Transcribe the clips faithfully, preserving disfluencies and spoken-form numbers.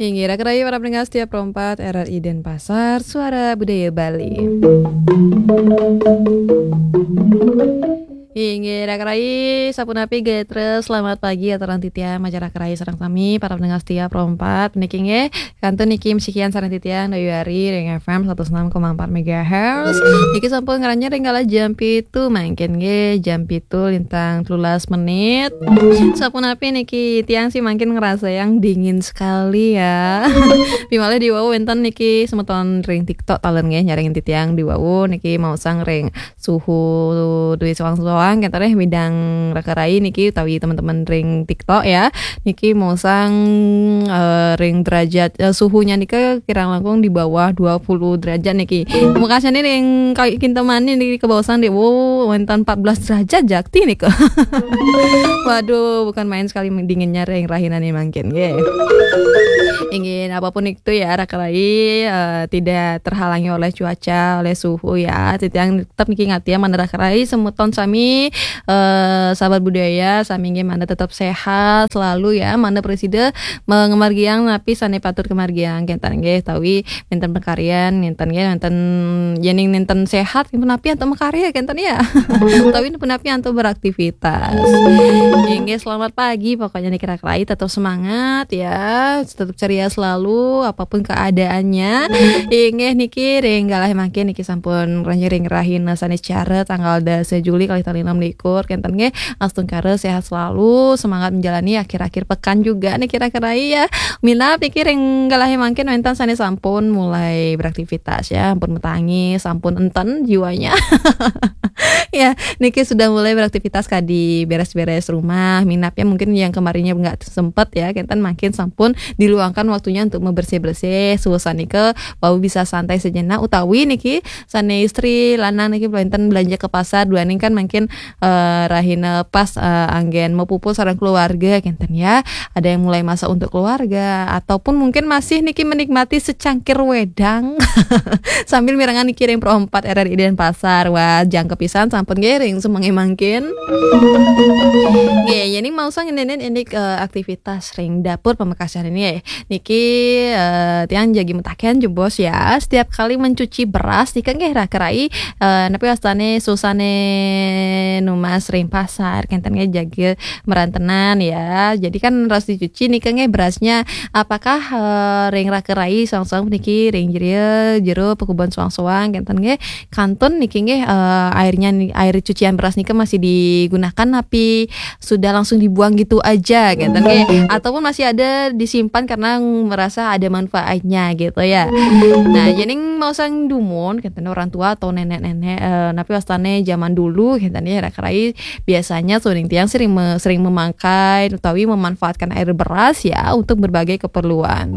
Hingga rakyat para pendengar setiap perempat R R I Denpasar, Suara Budaya Bali. Hingga rakyat sapunapi getre selamat pagi atau titia masyarakat rakyat sarang kami para pendengar setiap perempat penikingnya kantun niki sekian sarang titiang dayuari dengan F M seratus enam koma empat megahertz. Niki sampun ngaranya renggala jam pitu mangkin ge jam pitu lintang tulas menit. Sapunapi niki tiang sih makin ngerasa yang dingin sekali ya. Bimale di wau enten niki semeton ring TikTok talen ge nyaringin titiang di wau niki mau sang ring suhu duit sewang-sewang kita deh bidang rakarai niki utawi teman-teman ring TikTok ya. Niki mau sang uh, ring derajat uh, suhunya nika kira langkung di bawah dua puluh derajat niki. Mukasnya nih ring kayak kita mani niki ke bawah sang deh. Wow, wentan empat belas derajat jakti nih kok. Waduh, bukan main sekali dinginnya ring rahinan nih mungkin ya. Ingin apapun itu ya rakarai uh, tidak terhalangi oleh cuaca, oleh suhu ya. Titiang tetap niki ngati ya mana rakarai semuton sami uh, sahabat budaya sami nggih mana tetap sehat selalu ya. Mana presiden mengemargiang napi sane patut kemargiang kentan nggih tawi menten pekarian nenten nggih nenten yening nenten sehat napi atau mekarya kentan ya. Tawi napi atau beraktivitas. Nggih selamat pagi pokoknya nih kira-kira tetap semangat ya, tetap ceria selalu apapun keadaannya. Nggih niki renggalah makin niki sampun ring rahin sane cara tanggal dua Juli kali tali enam likur kenten nge langsung kare sehat selalu semangat menjalani akhir-akhir pekan juga nih kira-kira ya. Mina pikir yang galahe mangkin wentan sane sampun mulai beraktivitas ya, ampun metangi sampun enten jiwanya. Ya niki sudah mulai beraktivitas kadi beres-beres rumah minapnya mungkin yang kemarinnya nggak sempet ya kenten makin sampun diluangkan waktunya untuk membersih-bersih suasana ke bau bisa santai sejenak utawi niki sane istri lanang niki belenten belanja ke pasar dua ning kan mungkin uh, rahina pas uh, anggen mau pupul sareng keluarga kenten ya, ada yang mulai masak untuk keluarga ataupun mungkin masih niki menikmati secangkir wedang sambil mirangan niki ring pro empat R R I Denpasar. Wah jang kepisan sampun gering semangi mangkin nggih. Jadi mau sang nenen ini uh, aktivitas ring dapur pemekasan ini ya niki uh, tiang jagi mentakian jebos ya setiap kali mencuci beras niki nggih rakerai uh, napi wastane susane numas ring pasar kenten nge jaga merantenan ya. Jadi kan harus dicuci nih kenge berasnya apakah uh, ring rakerai sang-sang niki ring jeria jero pekubun soang-soang kenten nge kanton niki nge uh, airnya air cucian beras nika masih digunakan tapi sudah langsung dibuang gitu aja kenten nge ataupun masih ada disimpan karena merasa ada manfaatnya gitu ya. Nah jadi mau sang dumun kenten orang tua atau nenek-nenek uh, napi wastane zaman dulu kenten ya rakerai biasanya suring tiang sering me, sering memakai utawi memanfaatkan air beras ya untuk berbagai keperluan.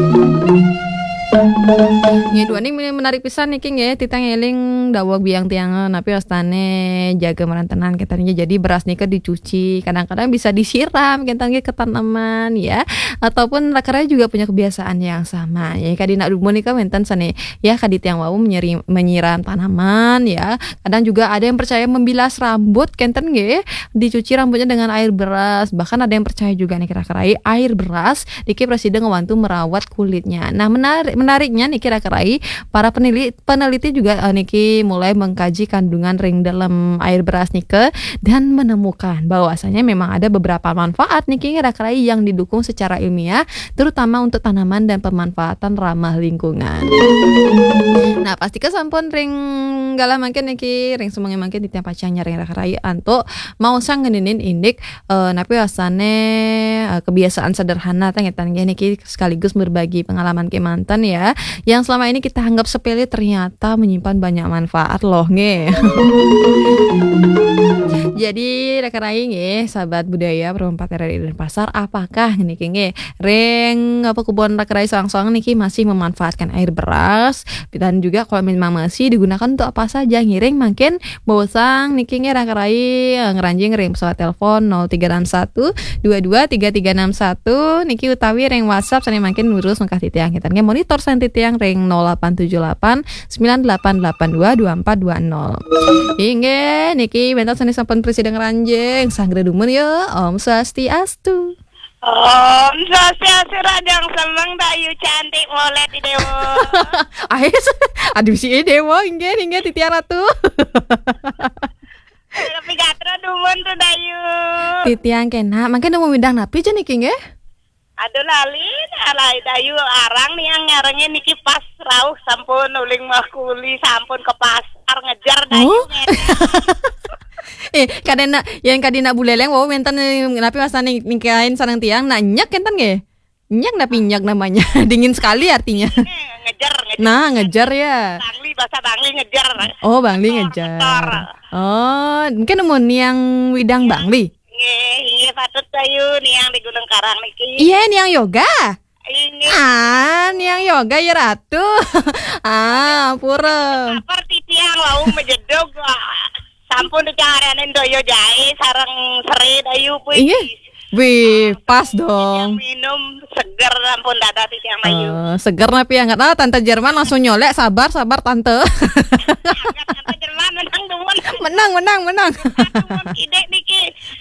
Nggih dua ning menarik pisan niki nggih titang eling dawuh biang tiang napi wastane jaga merantenan ketanya jadi beras nika dicuci kadang-kadang bisa disiram kenten nggih ke tanaman ya ataupun rakerai juga punya kebiasaan yang sama ya kadina dumun nika wenten sane ya kadi tiang wau menyeri, menyiram tanaman ya. Kadang juga ada yang percaya membilas rambut kenten nggih dicuci rambutnya dengan air beras, bahkan ada yang percaya juga nih kira-kira air beras niki presiden ngewantu merawat kulitnya. Nah menarik menariknya nih kira-kira para peneliti peneliti juga uh, niki mulai mengkaji kandungan ring dalam air beras nike dan menemukan bahwasanya memang ada beberapa manfaat niki kira-kira yang didukung secara ilmiah terutama untuk tanaman dan pemanfaatan ramah lingkungan. Nah pasti kesampun ring galah makin niki ring semuanya makin di tempat pacang ring kira-kira anto mau sang ngenin indik uh, napi asane uh, kebiasaan sederhana tangetan niki sekaligus berbagi pengalaman ke mantan ya yang selama ini kita anggap sepele ternyata menyimpan banyak manfaat loh nge. Jadi rekan-rekan nge sahabat budaya perempat R R I Denpasar apakah niki nge ring apa kebun rekan-rekan soang-soang niki masih memanfaatkan air beras dan juga kalau memang masih digunakan untuk apa saja ngiring makin bosang niki nge rekan-rekan ngeranjing ring pesawat telepon nol tiga enam satu dua dua tiga tiga enam satu niki utawi ring WhatsApp sane makin ngurus ngkah titiang kita nge monitor santi tiang ring nol delapan tujuh delapan sembilan delapan delapan dua dua empat dua nol. Hingga niki bentar sani sampun presiden ranjing sanggre dumun ya Om Swastiastu. Om Swastiastu Rajang Semeng Dayu cantik molek di dewa. Ais, aduh si dewa inge inge titiang ratu. Tapi gatra dumun tuh Dayu. Titiang kena, mangke nemu widang napi aja nih king ya. Aduh lalin, alai Dayu arang nih yang ngarengnya niki pas rauh sampun uling makuli sampun ke pasar ngejar Dayu. Oh? Eh, kadena yang kadina buleleng wow mentan napi masane nikahin sareng tiang nak nyak kentan ge. Nyak napi nyak namanya. Dingin sekali artinya. Ngejar, ngejar. Nah, ngejar ya. Bangli bahasa Bangli ngejar. Oh, Bangli ngejar. Motor. Oh, mungkin nemu niang widang Bangli. Nggih, nggih patut Dayu nih yang di Gunung Karang niki. Iya, niang yoga. Ini Ah, niang yoga ya ratu. Ah, pura. seperti tiang wau mejedog. Sampun dicarianin doyo jahe sareng seri Dayu puy. Iya. Wih, pas dong. Minum seger ampun dada ti tiang Dayu. Uh, seger napi angkat ah tante Jerman langsung nyolek sabar sabar tante. Angkat tante Jerman menang dumun. menang menang menang. Dumun ide niki.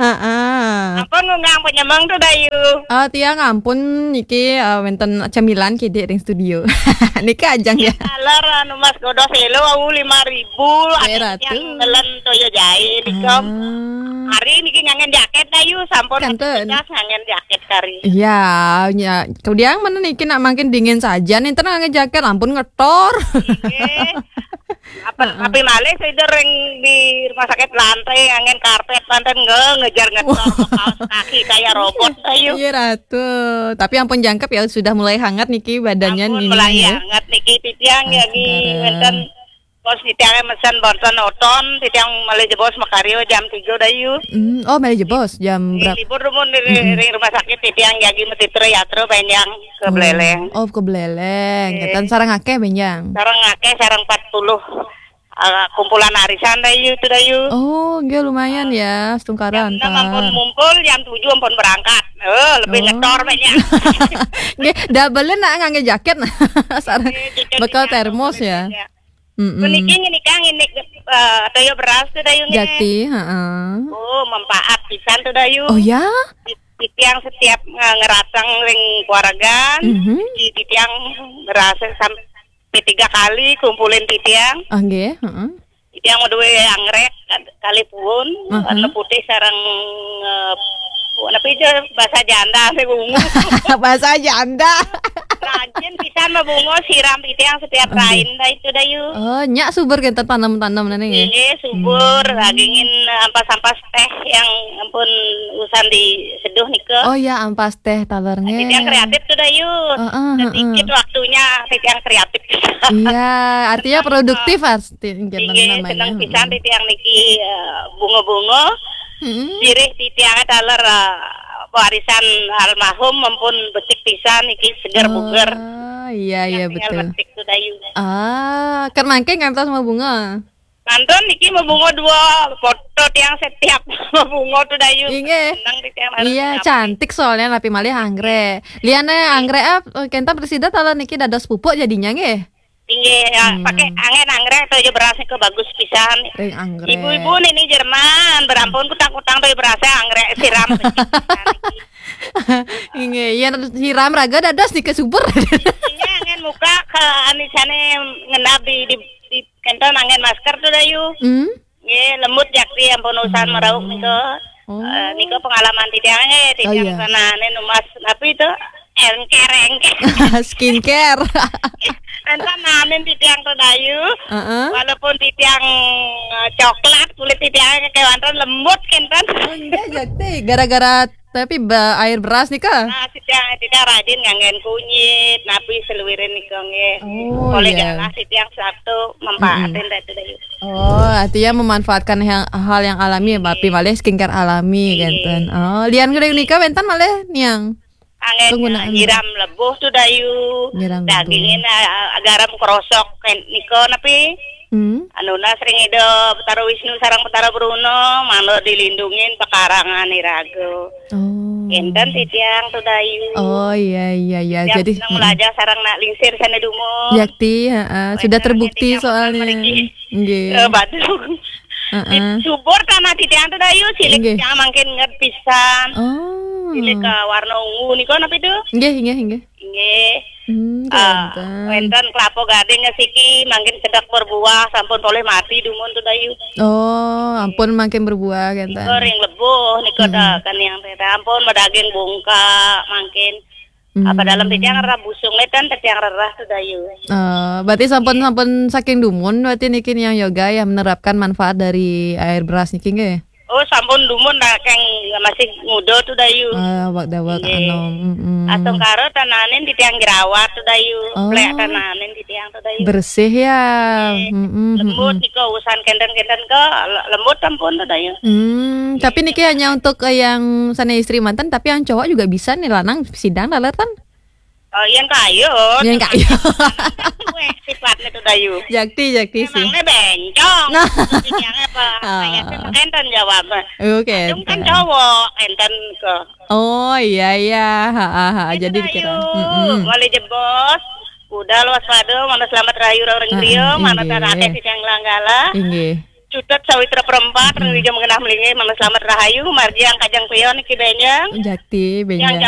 Heeh. Ampun ngungang penyemang tuh Dayu. Ah tiang ampun niki uh, wenten cemilan kide ring studio. Niki ajang ya. Kaler anu Mas Godo selo au lima ribu Merah ada yang tuh. ngelen toyo jahe nikom. Ah. Hari niki ngangen jaket Dayu sampun Kanten. jas ngangen jaket kari. Iya, ya. Kemudian mana niki nak makin dingin saja nih tenang nge jaket ampun ngetor. Oke. Apa tapi malih saya ring di rumah sakit lantai ngangen karpet lantai nge ngejar ngetor kaos kaki kayak robot Dayu. Iya ratu. Tapi ampun jangkep ya sudah mulai hangat niki badannya Ampun ini. mulai ya. hangat niki titiang ya gi Saudara. wonten pos titiang mesen bonton oton titiang malih jebos makario jam tiga Dayu. Hmm, oh Meli Jebos jam Di berapa? libur rumun di, di rumah sakit titiang yagi metitro yatro panjang ke Beleleng. Oh, ke Beleleng. Ketan sarang akeh benjang. Sarang ngake sarang empat puluh uh, kumpulan arisan Dayu itu Dayu. Oh, dia lumayan ya, setungkara Jam enam ampun antar. mumpul, jam tujuh ampun berangkat. Eh, lebih Oh. ngetor banyak. Nggih, double nak ngangge jaket nah. Sarang bekal termos ya. Mm-mm. Meniki nikang ini uh, toyo beras tuh Dayu nge. Jati, heeh. Oh, manfaat pisan tuh Dayu. Oh ya? Titiang setiap uh, ngeratang ring keluargaan, Mhm. di titiang berasa sampai tiga kali kumpulin titiang. Ah nggih, heeh. Titiang mau duwe anggrek kali pun, Mhm. warna putih sarang uh, apa itu bahasa janda saya bungu. Bahasa janda. Rajin pisan mah bungo siram titiang setiap rain dah itu Dayu. Oh, nyak subur kita tanam-tanam nane nggih. Ini subur, lagingin ampas-ampas teh yang ampun usan diseduh nike. Oh ya, ampas teh talernya. Titiang kreatif tuh Dayu. Heeh, Sedikit waktunya titiang kreatif. Iya, artinya produktif pasti Tinggi namanya. seneng pisan titiang niki eh, bunga-bunga. Heeh. Sirih titiang taler eh, warisan almarhum maupun betik pisan niki segar buger. Oh, iya iya Yang tinggal betul. betik tuh Dayu. Ah, kan mangke ngantos sama bunga. Kanton niki mau bunga dua foto tiang setiap mau bunga tuh Dayu. Inge. Seneng titiang Iya, cantik soalnya tapi malih anggrek. Liane anggrek ah kenta presida tala niki dados pupuk jadinya nggih. Tinggi ya, Hmm. pakai angin anggrek tuh aja berasnya ke bagus pisan. Ring anggrek. Ibu-ibu ini Jerman, berampun kutang-kutang tuh berasa anggrek siram. Inge, iya siram raga dados di kesubur. Ini angin muka ke anisane ngendap di di, di kenton angin masker tuh Dayu. Hmm? Nggih, lembut jakti ampun usahan merauk niko. Oh. Eh, niko pengalaman titiangnya, titiang iya. sana ane numas tapi itu engker-engker. Skincare. Enten nanen titiang tuh Dayu. Heeh. Walaupun titiang eh, coklat kulit titiangnya kewantan lembut kenten. Oh, enggak jakti gara-gara tapi ba, air beras nih kah? Nah, titiang titiang rajin ngangen kunyit, napi seluwirin niko nggih. Oh, Oleh iya. galah titiang Sabtu mempahatin dah itu Dayu. Oh, artinya memanfaatkan yang, hal yang alami ya, Bapi malih skincare alami Iya. genten. Oh, lian gede nikah bentan malih niang. Angin Penggunaan. nyiram lebuh tuh Dayu. Nyiram Dagingin uh, garam krosok ken niko napi Hmm? anuna sering edo Betara Wisnu sarang Betara Bruno mano dilindungin pekarangan irago. Oh. Enten titiang tuh Dayu. Oh iya iya iya. Yang Jadi senang belajar sarang nak lingsir sana dumo. Jakti, heeh, sudah terbukti soalnya. Nggih. Eh, Badung. Heeh. Subur tanah titiang tuh Dayu cilik Nggih. yang makin nget pisan. Oh. Pilih ke warna ungu nika napa itu? Nggih, nggih, nggih. Nggih. Hmm, Ah, ganteng. wonten kelapa gading ngesiki mangkin sedak berbuah sampun toleh mati dumun tu dayu. Oh, ampun makin berbuah Nika ganteng. ring lebuh nika dah kan yang teh ampun medaging bungka mangkin apa dalam tiang rerah busung letan tiang rerah tu dayu. Eh, berarti sampun-sampun saking dumun berarti niki yang yoga yang menerapkan manfaat dari air beras niki nggih. Oh sampun dumun dah keng masih muda tu dayu. Eh, wak dawak Nggih. anu. mm-mm. Asam karo tananen di tiang jerawat tu dayu. Oh. Plek tananen di tiang tu dayu. Bersih ya. Mm-mm, Lembut mm-mm. nika usan kenten-kenten ke l- lembut ampun tu dayu. Hmm, tapi niki hanya untuk eh, yang sana istri mantan, tapi yang cowok juga bisa nih lanang sidang lalatan. Oh yang kayu. Yang kayu. Kue sifatnya tu dayu. Jakti, jakti sih. Emangnya bencong. Nah. Tiangnya apa? Saya sih kenten jawab. Oke. Dung kan cowok enten ke. Oh iya iya, ha, ha, ha. Jadi dikira. Mm-mm. Wali jebos. Udah luas pada mana selamat rayu orang Ah, griyo, mana inggih. tanake si tiang langgala. Inggih. Cutet sawitra perempat, mm. Rija mengenah melingi, mana selamat rahayu, marjiang kajang pion iki benjang. Jakti Yang benjang.